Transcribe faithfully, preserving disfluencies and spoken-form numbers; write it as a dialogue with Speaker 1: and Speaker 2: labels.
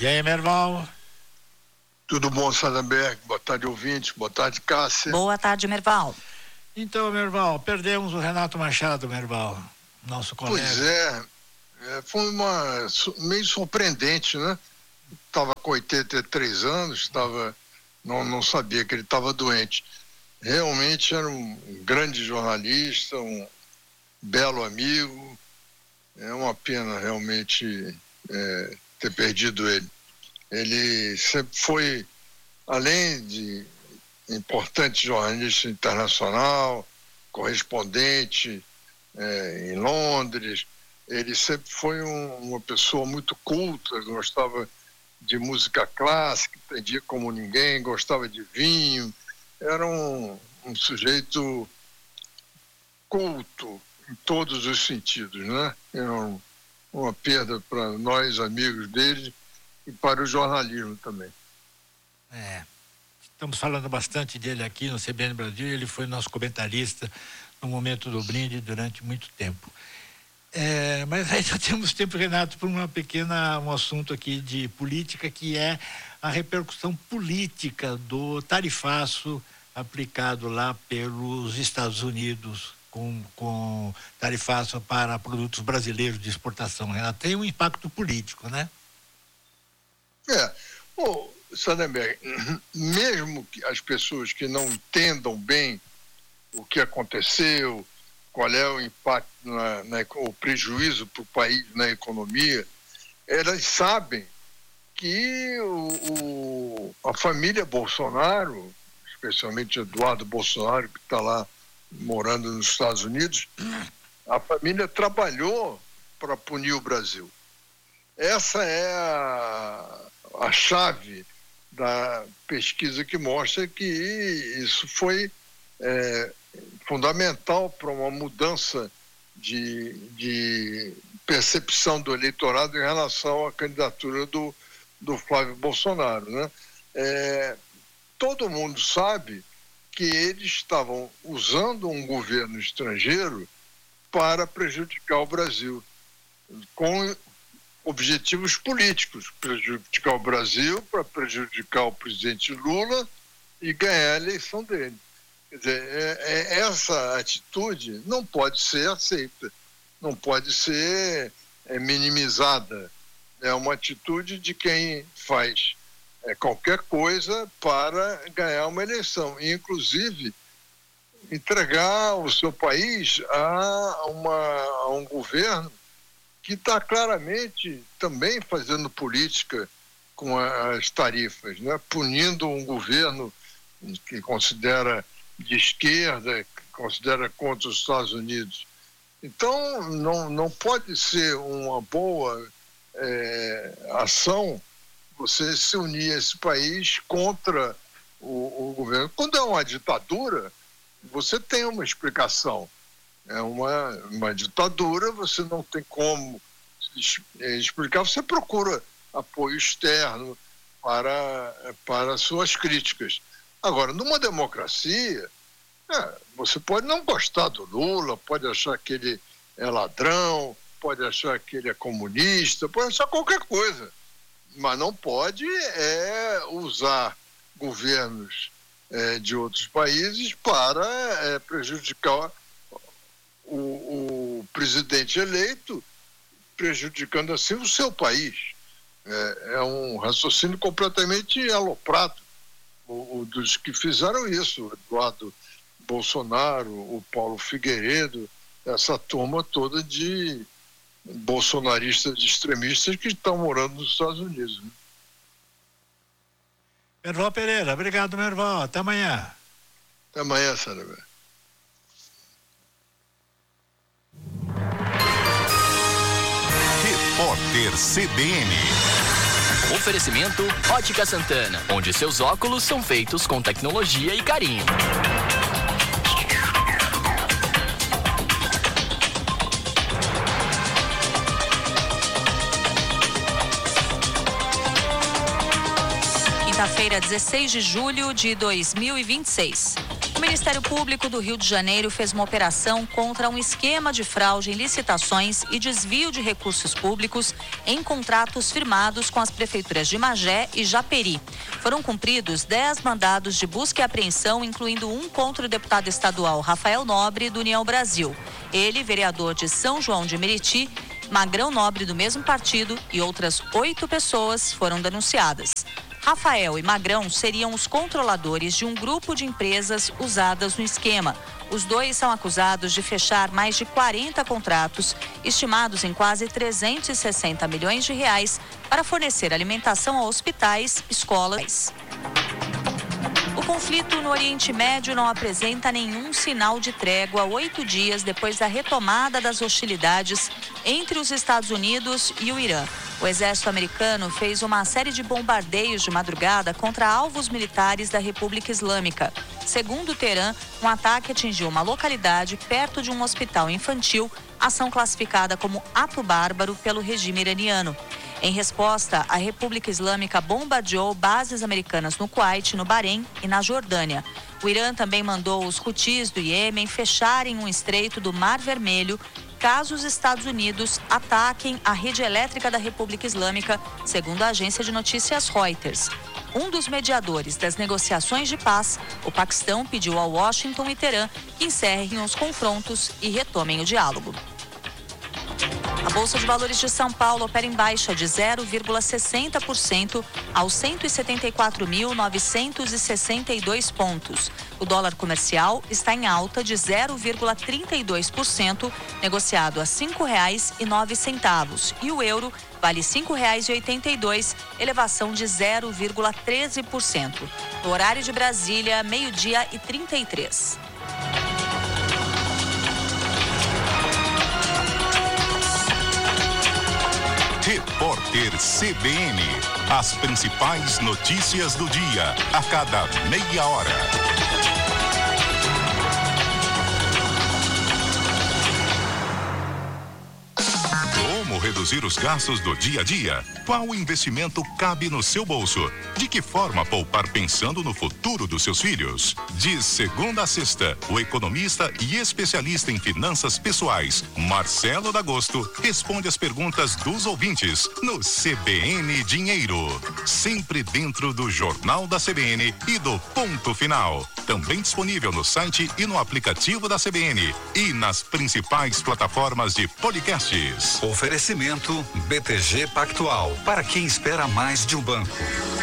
Speaker 1: E aí, Merval?
Speaker 2: Tudo bom, Sadanberg? Boa tarde, ouvintes. Boa tarde, Cássia.
Speaker 3: Boa tarde, Merval.
Speaker 1: Então, Merval, perdemos o Renato Machado, Merval, nosso colega.
Speaker 2: Pois é, é foi uma meio surpreendente, né? Estava com oitenta e três anos, estava, não, não sabia que ele estava doente. Realmente era um grande jornalista, um belo amigo. É uma pena realmente é, ter perdido ele. Ele sempre foi, além de importante jornalista internacional, correspondente é, em Londres, ele sempre foi um, uma pessoa muito culta, gostava de música clássica, entendia como ninguém, gostava de vinho, era um, um sujeito culto em todos os sentidos, né? É um, uma perda para nós, amigos dele, e para o jornalismo também.
Speaker 1: É, estamos falando bastante dele aqui no C B N Brasil, ele foi nosso comentarista no momento do brinde durante muito tempo. É, mas aí já temos tempo, Renato, para uma pequena, um assunto aqui de política, que é a repercussão política do tarifaço aplicado lá pelos Estados Unidos, com, com tarifaço para produtos brasileiros de exportação. Renato, tem um impacto político, né?
Speaker 2: É, o Sadanberg, mesmo que as pessoas que não entendam bem o que aconteceu, qual é o impacto, na, na, o prejuízo para o país na economia, elas sabem que o, o, a família Bolsonaro, especialmente Eduardo Bolsonaro, que está lá morando nos Estados Unidos, a família trabalhou para punir o Brasil. Essa é a, a chave da pesquisa que mostra que isso foi é, fundamental para uma mudança de, de percepção do eleitorado em relação à candidatura do, do Flávio Bolsonaro, né? É, todo mundo sabe que eles estavam usando um governo estrangeiro para prejudicar o Brasil, com objetivos políticos, prejudicar o Brasil, para prejudicar o presidente Lula e ganhar a eleição dele. Quer dizer, é, é, essa atitude não pode ser aceita, não pode ser é, minimizada. É uma atitude de quem faz é, qualquer coisa para ganhar uma eleição, e inclusive entregar o seu país a, uma, a um governo que está claramente também fazendo política com as tarifas, né? Punindo um governo que considera de esquerda, que considera contra os Estados Unidos. Então, não, não pode ser uma boa é, ação você se unir a esse país contra o, o governo. Quando é uma ditadura, você tem uma explicação. É uma, uma ditadura, você não tem como explicar, você procura apoio externo para, para suas críticas. Agora, numa democracia, é, você pode não gostar do Lula, pode achar que ele é ladrão, pode achar que ele é comunista, pode achar qualquer coisa, mas não pode é, usar governos é, de outros países para é, prejudicar O, o presidente eleito, prejudicando assim o seu país. É, é um raciocínio completamente aloprado, o, o dos que fizeram isso, o Eduardo Bolsonaro, o Paulo Figueiredo, essa turma toda de bolsonaristas extremistas que estão morando nos Estados Unidos. Né?
Speaker 1: Merval Pereira, obrigado, Merval, até amanhã.
Speaker 2: Até amanhã, Sérgio.
Speaker 4: Repórter C B N.
Speaker 5: Oferecimento Ótica Santana, onde seus óculos são feitos com tecnologia e carinho.
Speaker 3: Quinta-feira, dezesseis de julho de dois mil e vinte e seis. O Ministério Público do Rio de Janeiro fez uma operação contra um esquema de fraude em licitações e desvio de recursos públicos em contratos firmados com as prefeituras de Magé e Japeri. Foram cumpridos dez mandados de busca e apreensão, incluindo um contra o deputado estadual Rafael Nobre, do União Brasil. Ele, vereador de São João de Meriti, Magrão Nobre, do mesmo partido, e outras oito pessoas foram denunciadas. Rafael e Magrão seriam os controladores de um grupo de empresas usadas no esquema. Os dois são acusados de fechar mais de quarenta contratos, estimados em quase trezentos e sessenta milhões de reais, para fornecer alimentação a hospitais, escolas. O conflito no Oriente Médio não apresenta nenhum sinal de trégua oito dias depois da retomada das hostilidades entre os Estados Unidos e o Irã. O exército americano fez uma série de bombardeios de madrugada contra alvos militares da República Islâmica. Segundo Teherã, um ataque atingiu uma localidade perto de um hospital infantil, ação classificada como ato bárbaro pelo regime iraniano. Em resposta, a República Islâmica bombardeou bases americanas no Kuwait, no Bahrein e na Jordânia. O Irã também mandou os Houthis do Iêmen fecharem um estreito do Mar Vermelho caso os Estados Unidos ataquem a rede elétrica da República Islâmica, segundo a agência de notícias Reuters. Um dos mediadores das negociações de paz, o Paquistão, pediu a Washington e Teherã que encerrem os confrontos e retomem o diálogo. A Bolsa de Valores de São Paulo opera em baixa de zero vírgula sessenta por cento aos cento e setenta e quatro mil novecentos e sessenta e dois pontos. O dólar comercial está em alta de zero vírgula trinta e dois por cento, negociado a cinco reais e nove centavos. E o euro vale cinco reais e oitenta e dois centavos, elevação de zero vírgula treze por cento. No horário de Brasília, meio-dia e trinta e três.
Speaker 4: Repórter C B N. As principais notícias do dia, a cada meia hora. Como reduzir os gastos do dia a dia? Qual investimento cabe no seu bolso? De que forma poupar pensando no futuro dos seus filhos? De segunda a sexta, o economista e especialista em finanças pessoais, Marcelo D'Agosto, responde as perguntas dos ouvintes no C B N Dinheiro. Sempre dentro do Jornal da C B N e do Ponto Final. Também disponível no site e no aplicativo da C B N e nas principais plataformas de podcasts.
Speaker 6: Oferecimento B T G Pactual, para quem espera mais de um banco.